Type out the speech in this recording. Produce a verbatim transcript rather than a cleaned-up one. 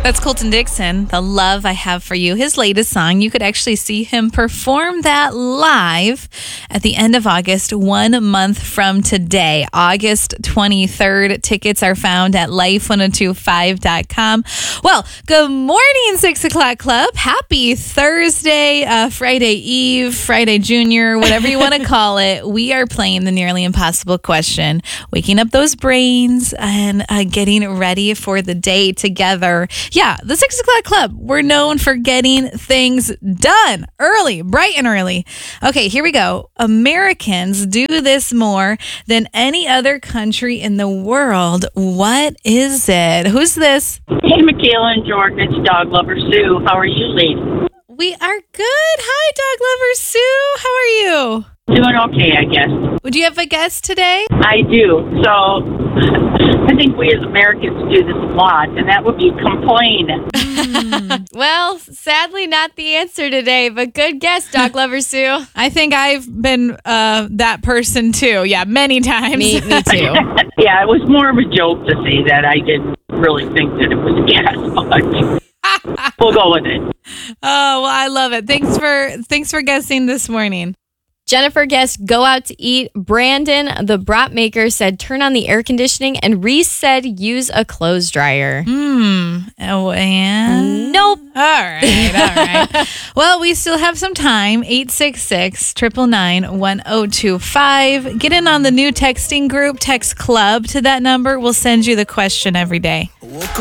That's Colton Dixon, The Love I Have For You, his latest song. You could actually see him perform that live at the end of August, one month from today, August twenty-third. Tickets are found at life ten twenty-five dot com. Well, good morning, six o'clock Club. Happy Thursday, uh, Friday Eve, Friday Junior, whatever you want to call it. We are playing the nearly impossible question, waking up those brains and uh, getting ready for the day together. Yeah, the six o'clock Club, we're known for getting things done early, bright and early. Okay, here we go. Americans do this more than any other country in the world. What is it? Who's this? Hey, Michaela and Jordan, it's Dog Lover Sue. How are you, ladies? We are good. Hi, Dog Lover Sue. How are you? Doing okay, I guess. Would you have a guest today? I do. So, I think we as Americans do this a lot, and that would be complain. Mm. Well, sadly, not the answer today, but good guess, Dog Lover Sue. I think I've been uh, that person too. Yeah, many times. Me, me too. Yeah, it was more of a joke to say that. I didn't really think that it was a guess, but we'll go with it. Oh, well, I love it. Thanks for thanks for guessing this morning. Jennifer guessed go out to eat. Brandon, the brat maker, said turn on the air conditioning. And Reese said use a clothes dryer. Hmm. Oh, and? Nope. All right. All right. Well, we still have some time. eight six six, nine nine nine, one oh two five. Get in on the new texting group, Text Club, to that number. We'll send you the question every day.